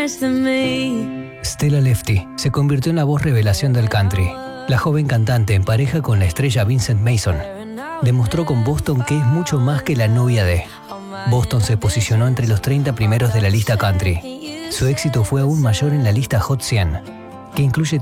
Stella Lefty se convirtió en la voz revelación del country. La joven cantante, en pareja con la estrella Vincent Mason, demostró con Boston que es mucho más que la novia de. Boston se posicionó entre los 30 primeros de la lista country. Su éxito fue aún mayor en la lista Hot 100, que incluye